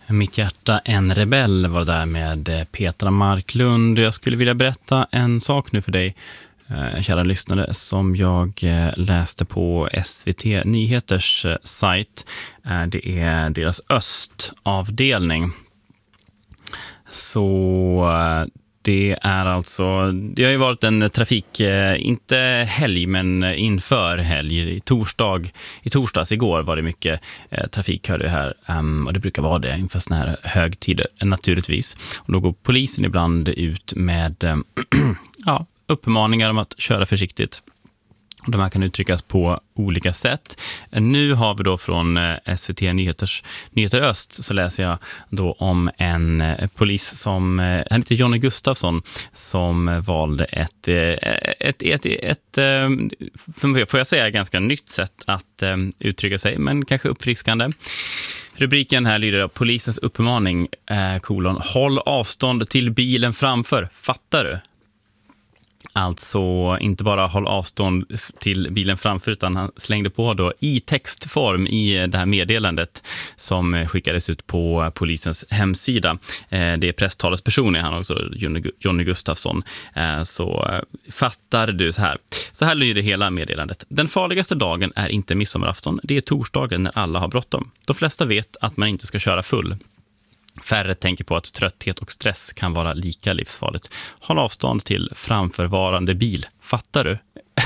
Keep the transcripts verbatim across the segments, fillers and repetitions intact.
Mitt hjärta en rebell var där med Petra Marklund. Jag skulle vilja berätta en sak nu för dig, kära lyssnare, som jag läste på S V T Nyheters sajt. Det är deras östavdelning. Så det är alltså, det har ju varit en trafik, inte helg men inför helg, i torsdag, i torsdags igår var det mycket eh, trafik, hörde jag här, um, och det brukar vara det inför såna här högtider naturligtvis. Och då går polisen ibland ut med eh, ja, uppmaningar om att köra försiktigt. De här kan uttryckas på olika sätt. Nu har vi då från S V T Nyheters, Nyheter Öst, så läser jag då om en polis som, han heter Jonny Gustafsson, som valde ett, ett, ett, ett, ett får jag säga, ganska nytt sätt att uttrycka sig, men kanske uppfriskande. Rubriken här lyder: polisens uppmaning, eh, kolon, håll avstånd till bilen framför, fattar du? Alltså inte bara håll avstånd till bilen framför, utan han slängde på då i textform i det här meddelandet som skickades ut på polisens hemsida. Det är presstalesperson, han också, Jonny Gustafsson. Så fattar du så här. Så här lyder hela meddelandet. Den farligaste dagen är inte midsommarafton, det är torsdagen när alla har bråttom. De flesta vet att man inte ska köra full. Färre tänker på att trötthet och stress kan vara lika livsfarligt. Håll avstånd till framförvarande bil. Fattar du?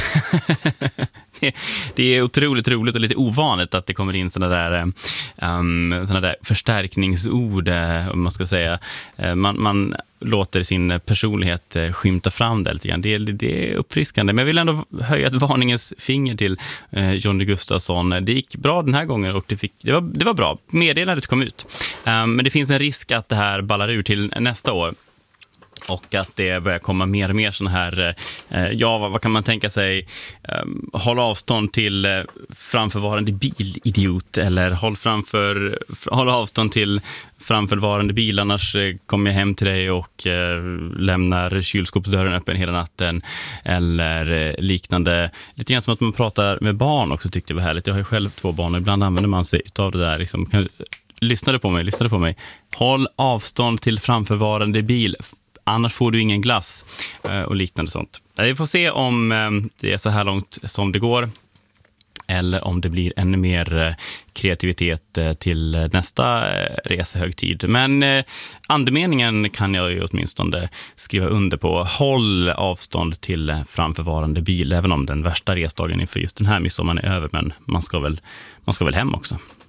det, det är otroligt roligt och lite ovanligt att det kommer in såna där, um, såna där förstärkningsord, om man ska säga. Man, man låter sin personlighet skymta fram där lite grann. Det, det är uppfriskande. Men jag vill ändå höja ett varningens finger till eh, Jonny Gustafsson. Det gick bra den här gången och det, fick, det, var, det var bra. Meddelandet kom ut. Um, men det finns en risk att det här ballar ur till nästa år. Och att det börjar komma mer och mer sån här, eh, ja vad, vad kan man tänka sig, eh, håll avstånd till eh, framförvarande bilidiot, eller håll, framför, håll avstånd till framförvarande bil, annars eh, kommer jag hem till dig och eh, lämnar kylskåpsdörren öppen hela natten, eller eh, liknande. Lite grann som att man pratar med barn också, tyckte jag var härligt. Jag har ju själv två barn och ibland använder man sig av det där liksom, kan, lyssna på mig, lyssna på mig. Håll avstånd till framförvarande bil, annars får du ingen glass, och liknande sånt. Vi får se om det är så här långt som det går, eller om det blir ännu mer kreativitet till nästa resehögtid. Men andemeningen kan jag ju åtminstone skriva under på. Håll avstånd till framförvarande bil, även om den värsta resdagen inför just den här midsommaren är över. Men man ska väl, man ska väl hem också.